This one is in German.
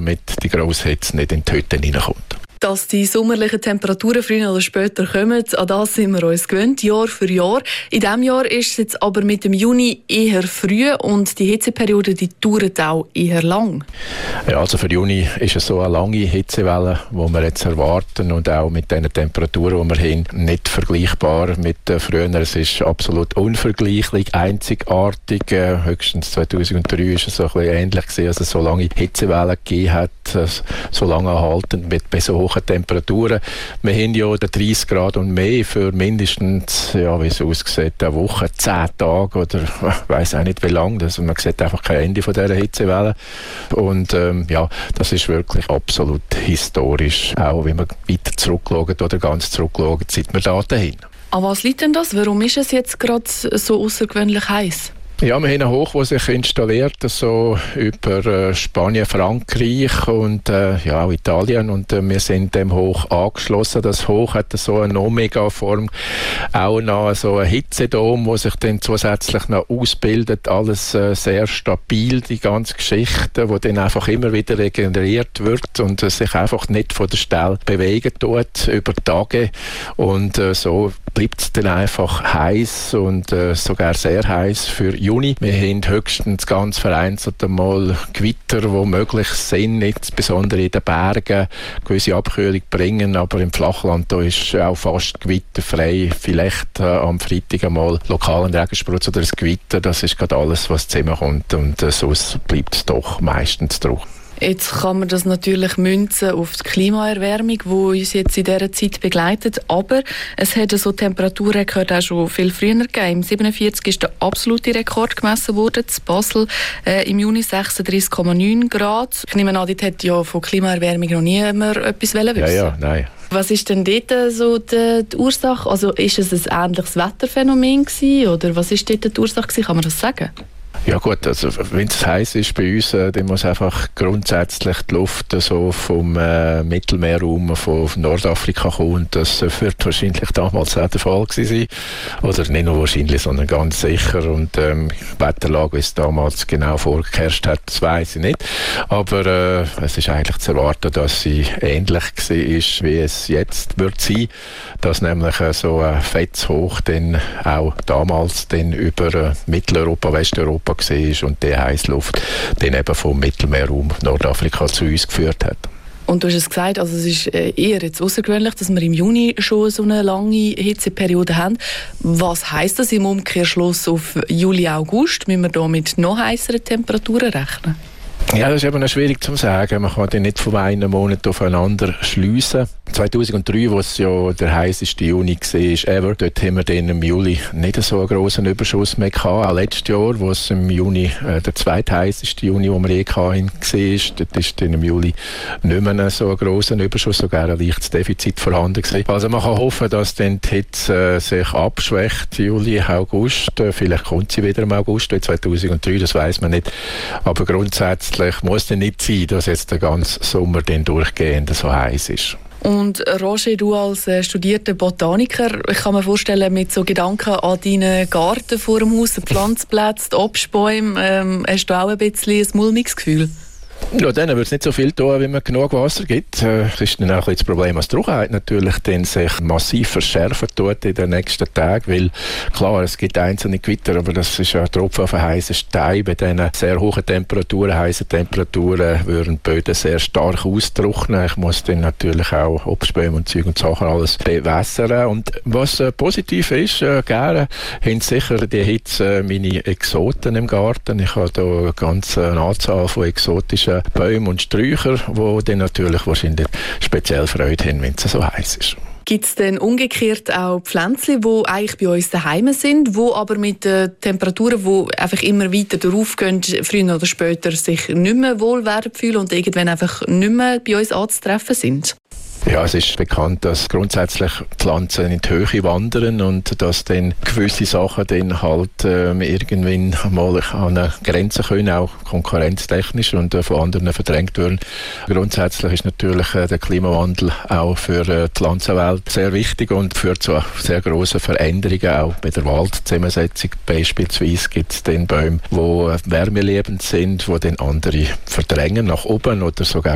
damit die grosse Hitze nicht in die Hütte hineinkommt. Dass die sommerlichen Temperaturen früher oder später kommen, an das sind wir uns gewöhnt, Jahr für Jahr. In diesem Jahr ist es jetzt aber mit dem Juni eher früh und die Hitzeperiode die dauert auch eher lang. Ja, also für Juni ist es so eine lange Hitzewelle, die wir jetzt erwarten und auch mit den Temperaturen, die wir haben, nicht vergleichbar mit früher. Es ist absolut unvergleichlich, einzigartig. Höchstens 2003 war es so ein bisschen ähnlich gewesen, als es so lange Hitzewellen gegeben hat, so lange anhaltend mit so hohen Temperaturen. Wir haben ja 30 Grad und mehr für mindestens, ja, wie es aussieht, eine Woche, 10 Tage oder ich weiss auch nicht wie lange. Also man sieht einfach kein Ende von dieser Hitzewelle. Und ja, das ist wirklich absolut historisch, auch wenn man weiter zurückschauen oder ganz zurückschauen, seit wir da dahin. An was liegt denn das? Warum ist es jetzt gerade so außergewöhnlich heiß? Ja, wir haben einen Hoch, der sich installiert, so über Spanien, Frankreich und ja, auch Italien. Und wir sind dem Hoch angeschlossen. Das Hoch hat so eine Omega-Form, auch noch so ein Hitzedom, der sich dann zusätzlich noch ausbildet. Alles sehr stabil, die ganze Geschichte, die dann einfach immer wieder regeneriert wird und sich einfach nicht von der Stelle bewegen tut über Tage. Und so bleibt es dann einfach heiß und sogar sehr heiß für Juni. Wir haben höchstens ganz vereinzelt einmal Gewitter, die möglich sind, insbesondere in den Bergen, gewisse Abkühlung bringen, aber im Flachland da ist auch fast gewitterfrei. Vielleicht am Freitag einmal lokalen Regensprutz oder ein Gewitter, das ist gerade alles, was zusammenkommt und sonst bleibt es doch meistens drauf. Jetzt kann man das natürlich münzen auf die Klimaerwärmung, die uns jetzt in dieser Zeit begleitet. Aber es hat so Temperaturen auch schon viel früher gegeben. Im 1947 ist der absolute Rekord gemessen worden. In Basel im Juni 36,9 Grad. Ich nehme an, dort hat ja von Klimaerwärmung noch niemand etwas wissen. Ja, nein. Was ist denn dort so die Ursache? Also ist es ein ähnliches Wetterphänomen gewesen, oder was ist dort die Ursache gewesen? Kann man das sagen? Ja gut, also wenn es heiß ist bei uns, dann muss einfach grundsätzlich die Luft so vom Mittelmeerraum von Nordafrika kommen. Und das wird wahrscheinlich damals auch der Fall gewesen sein. Oder nicht nur wahrscheinlich, sondern ganz sicher. Und die Wetterlage, wie es damals genau vorgeherrscht hat, das weiss ich nicht. Aber es ist eigentlich zu erwarten, dass sie ähnlich war, wie es jetzt wird sein. Dass nämlich so ein fettes Hoch dann auch damals dann über Mitteleuropa, Westeuropa war und die Heissluft dann eben vom Mittelmeerraum Nordafrika zu uns geführt hat. Und du hast es gesagt, also es ist eher jetzt außergewöhnlich, dass wir im Juni schon so eine lange Hitzeperiode haben. Was heisst das im Umkehrschluss auf Juli, August? Müssen wir da mit noch heißeren Temperaturen rechnen? Ja, das ist eben noch schwierig zu sagen. Man kann die nicht von einem Monat aufeinander schliessen. 2003, wo es ja der heisseste Juni war ever, dort haben wir dann im Juli nicht so einen grossen Überschuss mehr gehabt. Auch letztes Jahr, wo es im Juni der zweitheißeste Juni, den wir je hatten, war, dort ist dann im Juli nicht mehr so ein grosser Überschuss, sogar ein leichtes Defizit vorhanden gewesen. Also man kann hoffen, dass dann die Hitze sich abschwächt, Juli, August. Vielleicht kommt sie wieder im August 2003, das weiss man nicht. Aber grundsätzlich muss es nicht sein, dass jetzt der ganze Sommer dann durchgehend so heiß ist. Und Roger, du als studierter Botaniker, ich kann mir vorstellen, mit so Gedanken an deinen Garten vor dem Haus, die Pflanzplätze, die Obstbäume, hast du auch ein bisschen ein mulmiges Gefühl? Ja, dann wird es nicht so viel tun, wie man genug Wasser gibt. Das ist dann auch das Problem, dass die Trockenheit natürlich dann sich massiv verschärfen tut in den nächsten Tagen, weil klar, es gibt einzelne Gewitter, aber das ist ja ein Tropfen auf einen heißen Stein. Bei diesen sehr hohen Temperaturen, heißen Temperaturen, würden die Böden sehr stark austrocknen. Ich muss dann natürlich auch Obstbäume und Zeug und Sachen alles bewässern. Und was positiv ist, gerne haben sicher die Hitze meine Exoten im Garten. Ich habe da eine ganze Anzahl von exotischen Bäume und Sträucher, die dann natürlich wahrscheinlich speziell Freude haben, wenn es so heiß ist. Gibt es denn umgekehrt auch Pflänzchen, die eigentlich bei uns daheim sind, die aber mit den Temperaturen, die einfach immer weiter darauf gehen, früher oder später sich nicht mehr wohl werden fühlen und irgendwann einfach nicht mehr bei uns anzutreffen sind? Ja, es ist bekannt, dass grundsätzlich Pflanzen in die Höhe wandern und dass dann gewisse Sachen dann halt irgendwann mal an eine Grenze können, auch konkurrenztechnisch und von anderen verdrängt werden. Grundsätzlich ist natürlich der Klimawandel auch für die Pflanzenwelt sehr wichtig und führt zu sehr grossen Veränderungen, auch bei der Waldzusammensetzung. Beispielsweise gibt es dann Bäume, die wärmeliebend sind, die dann andere verdrängen nach oben oder sogar